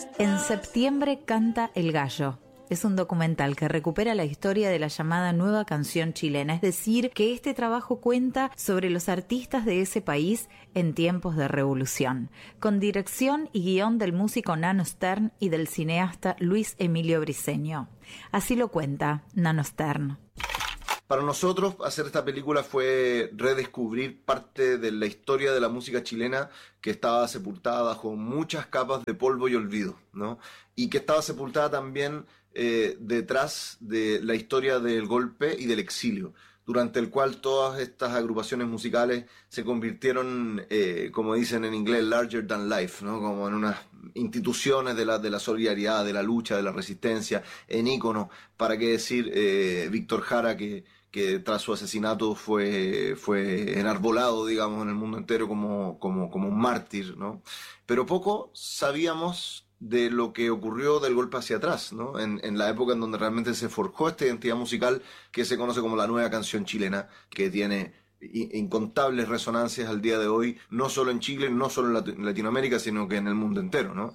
En septiembre canta el gallo. Es un documental que recupera la historia de la llamada nueva canción chilena, es decir, que este trabajo cuenta sobre los artistas de ese país en tiempos de revolución, con dirección y guión del músico Nano Stern y del cineasta Luis Emilio Briceño. Así lo cuenta Nano Stern. Para nosotros hacer esta película fue redescubrir parte de la historia de la música chilena que estaba sepultada bajo muchas capas de polvo y olvido, ¿no? Y que estaba sepultada también detrás de la historia del golpe y del exilio, durante el cual todas estas agrupaciones musicales se convirtieron, como dicen en inglés, larger than life, ¿no? Como en unas instituciones de la solidaridad, de la lucha, de la resistencia, en íconos. Para qué decir, Víctor Jara, que tras su asesinato fue enarbolado, digamos, en el mundo entero como un mártir, ¿no? Pero poco sabíamos de lo que ocurrió del golpe hacia atrás, ¿no? En la época en donde realmente se forjó esta identidad musical que se conoce como la nueva canción chilena, que tiene incontables resonancias al día de hoy, no solo en Chile, no solo en Latinoamérica, sino que en el mundo entero, ¿no?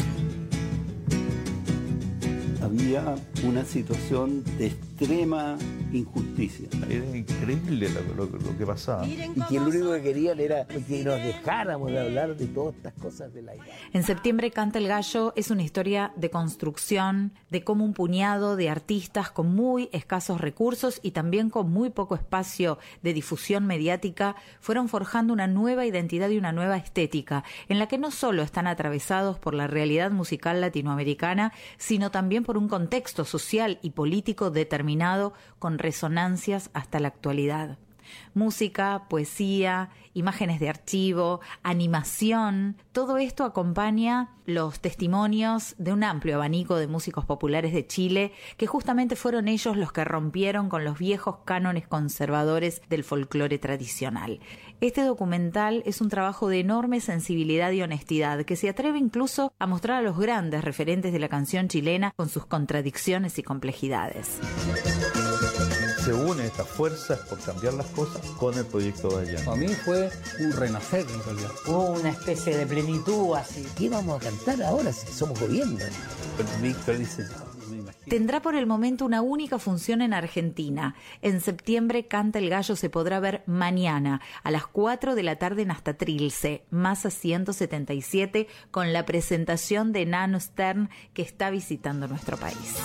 Había una situación de extrema injusticia. Era increíble lo que pasaba. Y que lo único que querían era que nos dejáramos de hablar de todas estas cosas de la idea. En septiembre canta el gallo es una historia de construcción, de cómo un puñado de artistas con muy escasos recursos y también con muy poco espacio de difusión mediática fueron forjando una nueva identidad y una nueva estética, en la que no solo están atravesados por la realidad musical latinoamericana, sino también por un contexto social y político determinado con resonancias hasta la actualidad. Música, poesía, imágenes de archivo, animación, todo esto acompaña los testimonios de un amplio abanico de músicos populares de Chile, que justamente fueron ellos los que rompieron con los viejos cánones conservadores del folclore tradicional. Este documental es un trabajo de enorme sensibilidad y honestidad, que se atreve incluso a mostrar a los grandes referentes de la canción chilena con sus contradicciones y complejidades. Se unen estas fuerzas por cambiar las cosas con el proyecto de Allende. Para mí fue un renacer en realidad. Hubo una especie de plenitud así. ¿Qué vamos a cantar ahora si somos gobierno? Víctor dice, tendrá por el momento una única función en Argentina. En septiembre Canta el Gallo se podrá ver mañana a las 4 de la tarde en Hasta Trilce, Masa 177, con la presentación de Nano Stern, que está visitando nuestro país.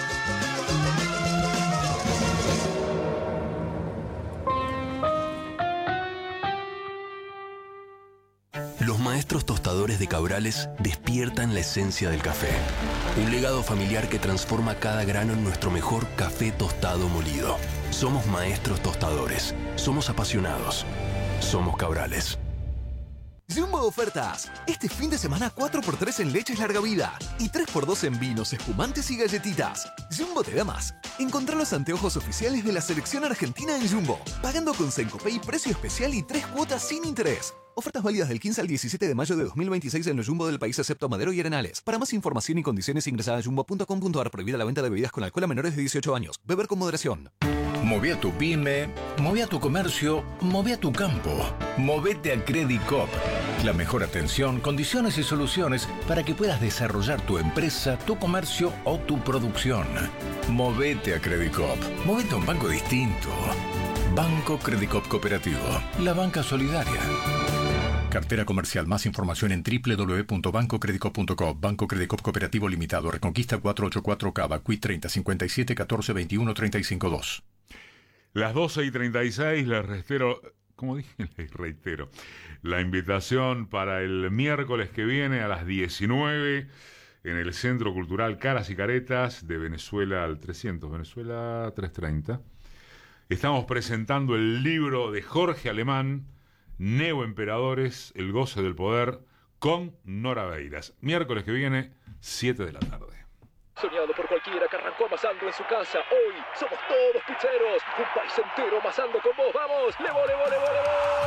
Los maestros tostadores de Cabrales despiertan la esencia del café. Un legado familiar que transforma cada grano en nuestro mejor café tostado molido. Somos maestros tostadores. Somos apasionados. Somos Cabrales. Jumbo Ofertas. Este fin de semana 4x3 en leches larga vida y 3x2 en vinos, espumantes y galletitas. Jumbo te da más. Encontrá los anteojos oficiales de la selección argentina en Jumbo, pagando con Sencopay precio especial y 3 cuotas sin interés. Ofertas válidas del 15 al 17 de mayo de 2026 en los Jumbo del país excepto Madero y Arenales. Para más información y condiciones ingresa a jumbo.com.ar. Prohibida la venta de bebidas con alcohol a menores de 18 años. Beber con moderación. Move a tu pyme, move a tu comercio, move a tu campo. Movete a Credit Coop. La mejor atención, condiciones y soluciones para que puedas desarrollar tu empresa, tu comercio o tu producción. Movete a Credit Coop. Movete a un banco distinto. Banco Credit Coop Cooperativo. La banca solidaria. Cartera comercial. Más información en www.bancocreditcoop.com. Banco Credit Coop Cooperativo Limitado. Reconquista 484 Cava. Quit 30 57 14 21 35 2. Las 12:36 les reitero la invitación para el miércoles que viene a las 19 en el Centro Cultural Caras y Caretas de Venezuela al 300, Venezuela 330. Estamos presentando el libro de Jorge Alemán, Neoemperadores, el goce del poder, con Nora Beiras. Miércoles que viene, 7 de la tarde. Soñado por cualquiera que arrancó amasando en su casa. Hoy somos todos pizzeros. Un país entero amasando con vos. ¡Vamos! ¡Levo, levo, levo, levo!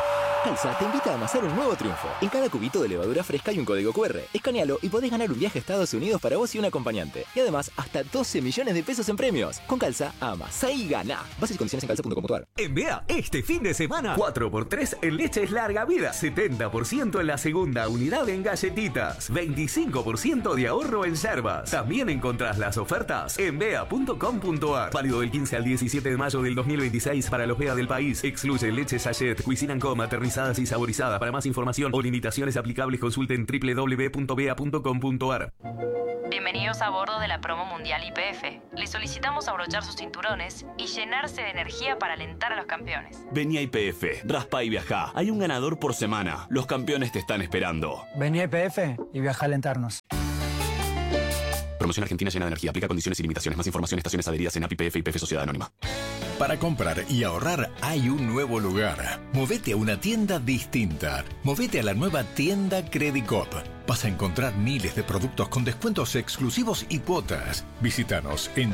Calza te invita a amasar un nuevo triunfo. En cada cubito de levadura fresca hay un código QR. Escanealo y podés ganar un viaje a Estados Unidos para vos y un acompañante. Y además, hasta 12 millones de pesos en premios. Con Calza, amasá y gana. Bases y condiciones en calza.com.ar. En Bea, este fin de semana, 4x3 en leches larga vida. 70% en la segunda unidad en galletitas. 25% de ahorro en yerbas. También encontrás las ofertas en bea.com.ar. Válido del 15 al 17 de mayo del 2026 para los Bea del país. Excluye leche sachet, Cuisinant Co, maternizadas y saborizadas. Para más información o limitaciones aplicables consulten www.bea.com.ar. Bienvenidos a bordo de la promo mundial YPF. Les solicitamos abrochar sus cinturones y llenarse de energía para alentar a los campeones. Vení a YPF, raspa y viajá. Hay un ganador por semana. Los campeones te están esperando. Vení a YPF y viaja a alentarnos. Promoción Argentina llena de energía. Aplica condiciones y limitaciones. Más información, estaciones adheridas en API YPF y YPF Sociedad Anónima. Para comprar y ahorrar hay un nuevo lugar. Movete a una tienda distinta. Movete a la nueva tienda Credicop. Vas a encontrar miles de productos con descuentos exclusivos y cuotas. Visítanos en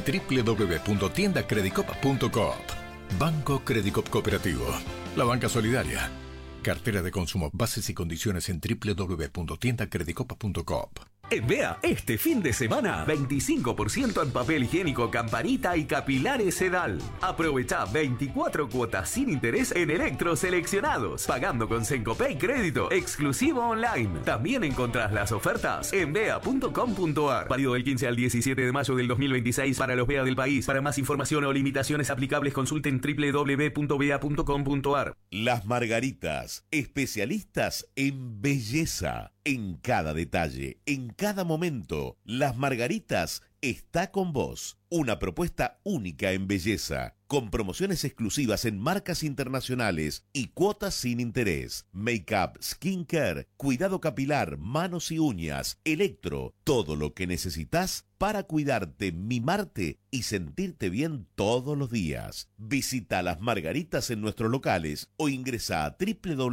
www.tiendacredicop.coop. Banco Credicop Cooperativo. La banca solidaria. Cartera de consumo. Bases y condiciones en www.tiendacredicop.coop. En Bea, este fin de semana, 25% en papel higiénico Campanita y capilares Sedal. Aprovecha 24 cuotas sin interés en electros seleccionados, pagando con Sencopay Crédito, exclusivo online. También encontrás las ofertas en bea.com.ar. Válido del 15 al 17 de mayo del 2026 para los Bea del país. Para más información o limitaciones aplicables, consulten www.bea.com.ar. Las Margaritas, especialistas en belleza. En cada detalle, en cada momento, Las Margaritas está con vos. Una propuesta única en belleza, con promociones exclusivas en marcas internacionales y cuotas sin interés. Make-up, skincare, cuidado capilar, manos y uñas, electro, todo lo que necesitas para cuidarte, mimarte y sentirte bien todos los días. Visita Las Margaritas en nuestros locales o ingresa a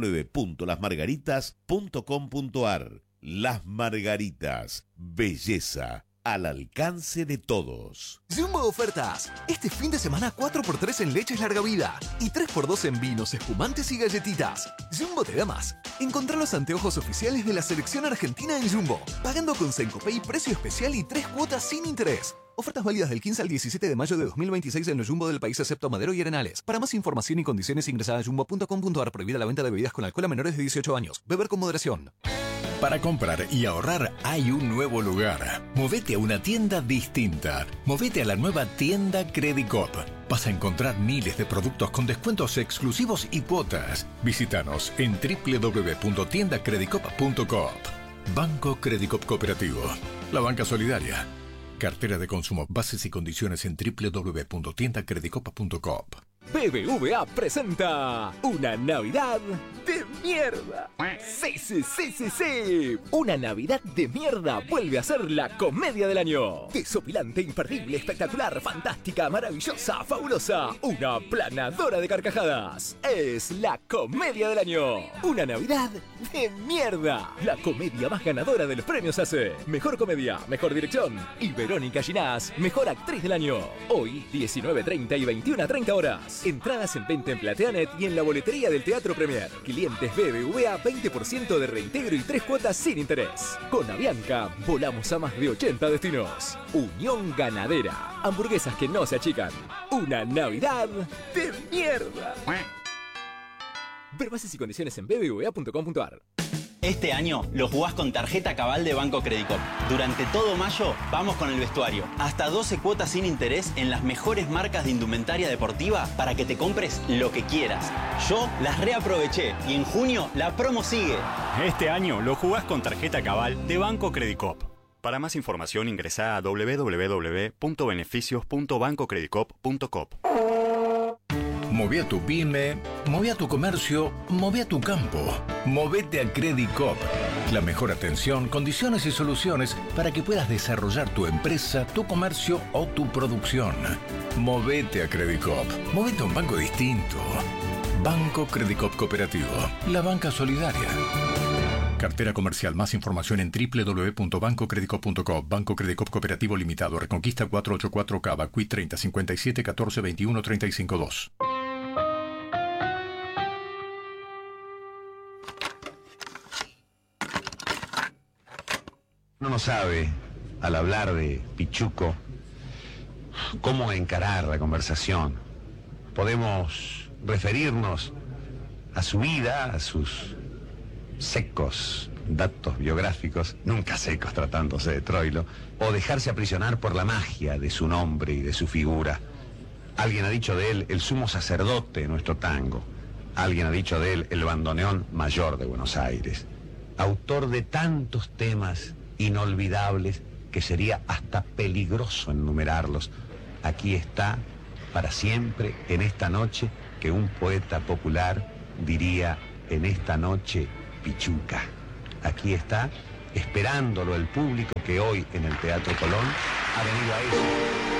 www.lasmargaritas.com.ar. Las Margaritas, belleza al alcance de todos. Jumbo Ofertas. Este fin de semana 4x3 en leches larga vida y 3x2 en vinos, espumantes y galletitas. Jumbo te da más. Encontrá los anteojos oficiales de la selección argentina en Jumbo, pagando con Sencopay precio especial y 3 cuotas sin interés. Ofertas válidas del 15 al 17 de mayo de 2026 en los Jumbo del país excepto Madero y Arenales. Para más información y condiciones ingresada a jumbo.com.ar. Prohibida la venta de bebidas con alcohol a menores de 18 años. Beber con moderación. Para comprar y ahorrar hay un nuevo lugar. Movete a una tienda distinta. Movete a la nueva tienda Credicop. Vas a encontrar miles de productos con descuentos exclusivos y cuotas. Visítanos en www.tiendacredicop.coop. Banco Credicop Cooperativo. La banca solidaria. Cartera de consumo. Bases y condiciones en www.tiendacredicop.coop. BBVA presenta una Navidad de mierda. Sí. Una Navidad de mierda vuelve a ser la comedia del año. Desopilante, imperdible, espectacular, fantástica, maravillosa, fabulosa. Una planadora de carcajadas. Es la comedia del año. Una Navidad de mierda. La comedia más ganadora de los premios ACE. Mejor comedia, mejor dirección. Y Verónica Ginás, mejor actriz del año. Hoy, 19:30 y 21:30 horas. Entradas en venta en Plateanet y en la boletería del Teatro Premier. Clientes BBVA, 20% de reintegro y 3 cuotas sin interés. Con Avianca, volamos a más de 80 destinos. Unión Ganadera. Hamburguesas que no se achican. Una Navidad de mierda. Ver bases y condiciones en bbva.com.ar. Este año lo jugás con tarjeta Cabal de Banco Credicop. Durante todo mayo vamos con el vestuario. Hasta 12 cuotas sin interés en las mejores marcas de indumentaria deportiva para que te compres lo que quieras. Yo las reaproveché y en junio la promo sigue. Este año lo jugás con tarjeta Cabal de Banco Credicop. Para más información ingresá a www.beneficios.bancocredicop.coop. Moví a tu pyme, moví a tu comercio, moví a tu campo. Movete a Credicop. La mejor atención, condiciones y soluciones para que puedas desarrollar tu empresa, tu comercio o tu producción. Movete a Credicop. Movete a un banco distinto. Banco Credicop Cooperativo. La banca solidaria. Cartera comercial. Más información en www.bancocredicop.coop. Banco Credicop Cooperativo Limitado. Reconquista 484 Cava. Qui 30 57 14 21 35 2. Uno no sabe, al hablar de Pichuco, cómo encarar la conversación. Podemos referirnos a su vida, a sus secos datos biográficos, nunca secos tratándose de Troilo, o dejarse aprisionar por la magia de su nombre y de su figura. Alguien ha dicho de él el sumo sacerdote de nuestro tango. Alguien ha dicho de él el bandoneón mayor de Buenos Aires. Autor de tantos temas inolvidables que sería hasta peligroso enumerarlos. Aquí está, para siempre, en esta noche, que un poeta popular diría: en esta noche, Pichuca. Aquí está, esperándolo el público que hoy en el Teatro Colón ha venido a eso.